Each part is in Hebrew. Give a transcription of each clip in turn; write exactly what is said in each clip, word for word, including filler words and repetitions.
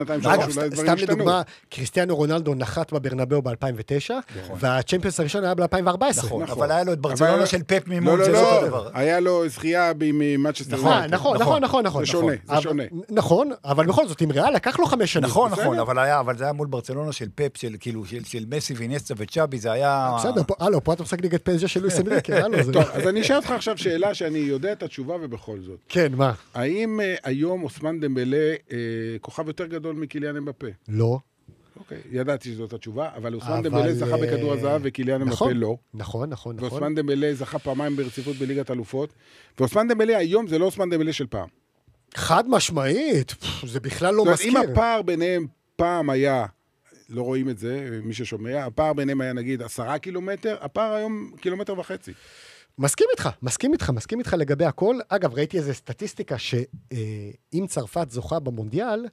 אגב, סתם לדוגמה, קריסטיאנו רונלדו נחת בברנבאו ב-אלפיים ותשע, והצ'מפיונס הראשון היה ב-אלפיים וארבע עשרה. נכון, אבל היה לו את ברצלונה של פפ ממול, זה לא אותו דבר. היה לו זכייה ממנצ'סטר יונייטד. נכון, נכון, נכון, נכון. זה שונה, זה שונה. נכון, אבל בכל זאת, עם ריאל לקח לו חמש שנים. נכון, נכון, אבל זה היה מול ברצלונה של פפ, של מסי ואיניסטה וצ'אבי, זה היה... בסדר, הלו, פה אתה משחק נגד פז'ה של לואיס אנריקה, הלו. טוב, אז אני אשאל אותך עכשיו שאלה שאני יודע את התשובה ובכל זאת. כן, מה? האם היום אוסמן דמבלה כוכב יותר גדול מקיליאן אמבפה? לא. אוקיי, ידעתי שזאת התשובה, אבל אוסמן דמבלה זכה בכדור הזהב וקיליאן אמבפה לא. נכון, נכון, נכון. ואוסמן דמבלה זכה פעמיים ברציפות בליגת אלופות, ואוסמן דמבלה היום זה לא אוסמן דמבלה של פעם. חד משמעית, זה בכלל לא מזכיר. אם הפער ביניהם פעם היה, לא רואים את זה, מי ששומע, הפער ביניהם היה נגיד עשרה קילומטר, הפער היום קילומטר וחצי. מסכים איתך, מסכים איתך, מסכים איתך לגבי הכל. אגב, ראיתי איזו סטטיסטיקה שאם צרפת זוכה במונדיאל,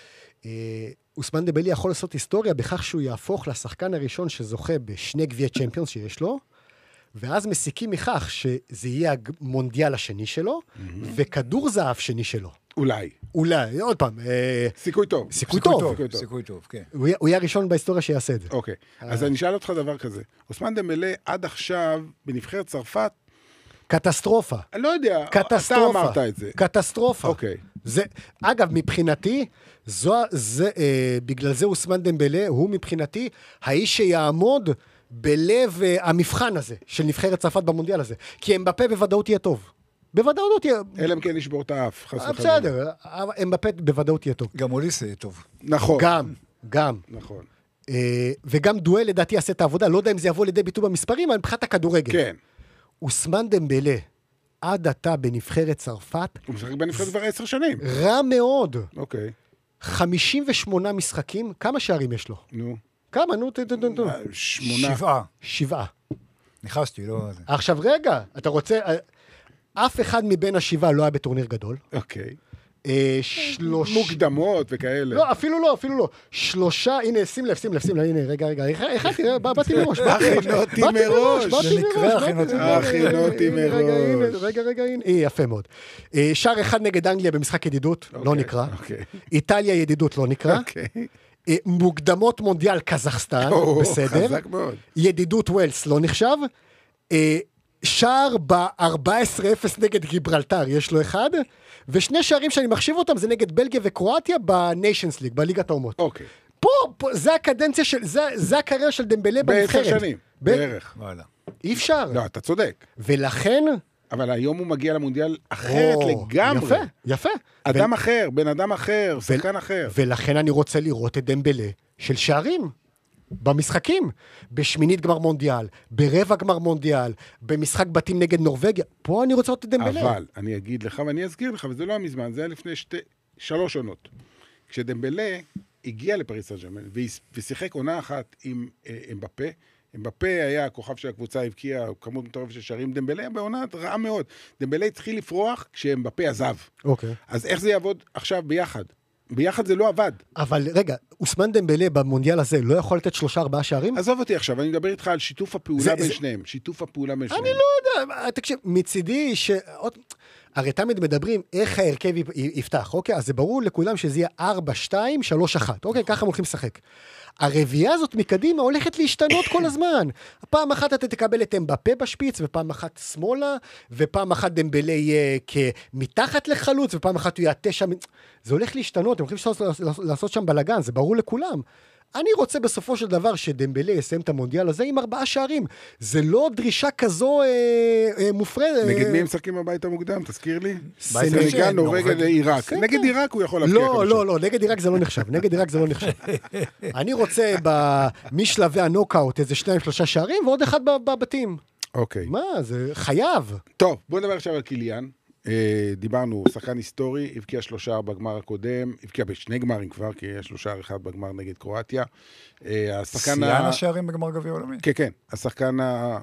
אוסמן דמבלה יכול לעשות היסטוריה בכך שהוא יהפוך לשחקן הראשון שזוכה בשני גביעי צ'מפיונס שיש לו, ואז מסיקים מכך שזה יהיה המונדיאל השני שלו, וכדור זהב שני שלו. אולי. אולי, עוד פעם. סיכוי טוב. סיכוי טוב. סיכוי טוב, כן. הוא יהיה הראשון בהיסטוריה שיעשה את זה. אוקיי, אז אני אשאל אותך דבר כזה. אוסמן דמבלה עד עכשיו, בנבחרת צרפת, קטסטרופה. אני לא יודע, קטסטרופה. אתה אמרת את זה. קטסטרופה. אוקיי. זה, אגב, מבחינתי, זו, זה, אה, בגלל זה אוסמן דמבלה, הוא מבחינתי, האיש שיעמוד בלב אה, המבחן הזה, של נבחרת צרפת במונדיאל הזה. כי אמבפה בוודאות יהיה טוב. בוודאות יהיה... אלא אם כן לשבור את האף, חס וחלילה. בסדר, אמבפה בוודאות יהיה טוב. גם אוליס יהיה טוב. נכון. גם, גם. נכון. אה, וגם דואל לדעתי יעשה את העבודה, לא יודע אם זה יבוא לידי ביטוי במספרים, אבל מבחינת הכדורגל. כן. אוסמן דמבלה, עד עתה בנבחרת צרפת, הוא משחק בנבחרת כבר עשר שנים. רע מאוד. אוקיי. חמישים ושמונה משחקים, כמה שערים יש לו? נו. כמה? נו, ת, ת, ת, ת. שמונה. שבעה. שבעה. נכנסתי, לא... עכשיו רגע, אתה רוצה... אף אחד מבין השבעה לא היה בטורניר גדול. אוקיי. שלוש... מוקדמות וכאלה. לא, אפילו לא, אפילו לא. שלושה, הנה, שים לב, שים לב, שים לב, הנה, רגע, רגע, הכנתי, באתי מראש. הכינותי מראש. באתי מראש. הכינותי מראש. רגע, רגע, הנה, יפה מאוד. שער אחד נגד אנגליה במשחק ידידות, לא נקרא. איטליה ידידות, לא נקרא. מוקדמות מונדיאל קזחסטן, בסדר. חזק מאוד. ידידות ווילס, לא נחשב. שער ב-ארבע עשרה אפס נגד גיברלטר, יש לו אחד, ושני שערים שאני מחשיב אותם, זה נגד בלגיה וקרואטיה בניישנס ליג, בליגת האומות. אוקיי. פה, פה, זה הקדנציה של, זה, זה הקריירה של דמבלה בנבחרת. בעשר שנים, בערך. אי אפשר. לא, אתה צודק. ולכן... אבל היום הוא מגיע למונדיאל אחרת לגמרי. יפה, יפה. אדם אחר, בן אדם אחר, שחקן אחר. ולכן אני רוצה לראות את דמבלה של שערים. במשחקים, בשמינית גמר מונדיאל, ברבע גמר מונדיאל, במשחק בתים נגד נורווגיה, פה אני רוצה את דמבלה. אבל אני אגיד לך ואני אזכיר לך, וזה לא המזמן, זה היה לפני שתי, שלוש עונות. כשדמבלה הגיע לפריס סן ז'רמן, ושיחק עונה אחת עם אמבפה, אמבפה היה הכוכב של הקבוצה, הבקיע כמות מטורפת של שערים, דמבלה בעונה רעה מאוד. דמבלה התחיל לפרוח כשאמבפה עזב. אוקיי. אז איך זה יעבוד עכשיו ביחד? ביחד זה לא עבד. אבל רגע, אוסמן דמבלה במונדיאל הזה לא יכול לתת שלושה ארבעה שערים? עזוב אותי עכשיו, אני מדבר איתך על שיתוף הפעולה בין שניהם. שיתוף הפעולה בין שניהם. אני לא יודע, תקשיב, מצידי ש... הרי תמיד מדברים איך ההרכב יפתח, אוקיי? אז זה ברור לכולם שזה יהיה ארבע שתיים שלוש אחת, אוקיי? ככה הם הולכים לשחק. הרביעייה הזאת מקדימה הולכת להשתנות כל הזמן. פעם אחת אתה תקבל את אמבפה בשפיץ, ופעם אחת שמאלה, ופעם אחת דמבלה יהיה כמתחת לחלוץ, ופעם אחת הוא יהיה תשע... זה הולך להשתנות, הם הולכים לעשות שם בלגן, זה ברור לכולם. אני רוצה בסופו של דבר שדמבלה יסיים את המונדיאל הזה עם ארבעה שערים. זה לא דרישה כזו אה, אה, מופרדת. נגד מי הם משחקים הביתה מוקדם? תזכיר לי. סנגל, נורווגיה לעיראק. נגד עיראק הוא יכול להפקיע. לא, לא, לא, נגד עיראק זה לא נחשב. נגד עיראק זה לא נחשב. אני רוצה משלבי הנוקאוט איזה שניים שלושה שערים, ועוד אחד בבתים. אוקיי. מה, זה חייב. טוב, בוא נדבר עכשיו על קיליאן. דיברנו, שחקן היסטורי, הבקיע שלושה בגמר הקודם, הבקיע בשני גמרים כבר, כי יש שלושה אחד בגמר נגד קרואטיה. שיאן השערים בגמר גביע עולמי. כן, כן. השחקן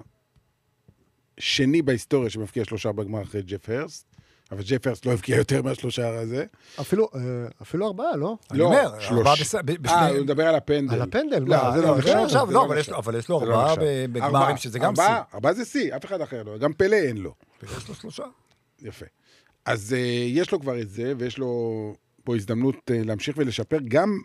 השני בהיסטוריה שמבקיע שלושה בגמר אחרי ג'ף הרסט, אבל ג'ף הרסט לא הבקיע יותר מהשלושה הזה. אפילו, אפילו ארבעה, לא? לא, שלוש. אה, הוא מדבר על הפנדל. על הפנדל, לא, זה לא נחשב. לא, אבל יש לו ארבעה בגמרים שזה גם סי. ארבעה זה סי, אף אחד אחר לא. גם פלא אין לו. יש לו שלושה. יפה. אז uh, יש לו כבר את זה, ויש לו פה הזדמנות uh, להמשיך ולשפר, גם